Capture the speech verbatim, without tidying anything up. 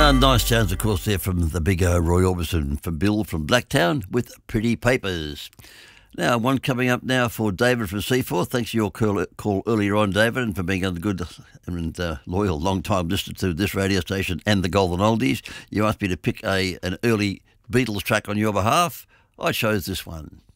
Uh, nice sounds, of course, there from the big uh, Roy Orbison from Bill from Blacktown with Pretty Papers. Now, one coming up now for David from Seaforth. Thanks for your call, call earlier on, David, and for being a good and uh, loyal, long-time listener to this radio station and the Golden Oldies. You asked me to pick a an early Beatles track on your behalf. I chose this one.